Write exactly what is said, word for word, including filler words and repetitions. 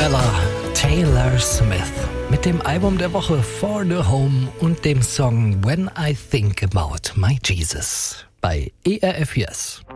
Bella Taylor Smith mit dem Album der Woche For the Home und dem Song When I Think About My Jesus bei E R F yes.